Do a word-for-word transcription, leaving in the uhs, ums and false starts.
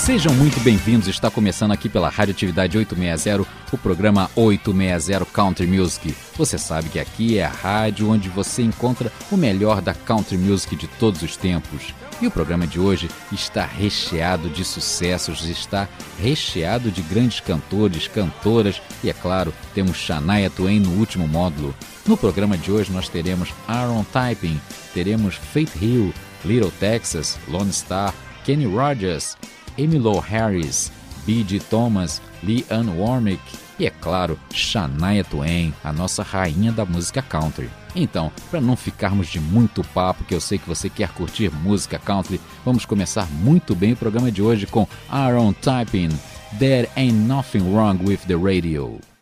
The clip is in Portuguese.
Sejam muito bem-vindos, está começando aqui pela Radioatividade oitocentos e sessenta, o programa oitocentos e sessenta Country Music. Você sabe que aqui é a rádio onde você encontra o melhor da Country Music de todos os tempos. E o programa de hoje está recheado de sucessos, está recheado de grandes cantores, cantoras e, é claro, temos Shania Twain no último módulo. No programa de hoje nós teremos Aaron Typing, teremos Faith Hill, Little Texas, Lone Star, Kenny Rogers, Emmylou Harris, B G Thomas, Lee Ann Womack e, é claro, Shania Twain, a nossa rainha da música country. Então, para não ficarmos de muito papo, que eu sei que você quer curtir música country, vamos começar muito bem o programa de hoje com Aaron Typing, There Ain't Nothing Wrong With The Radio.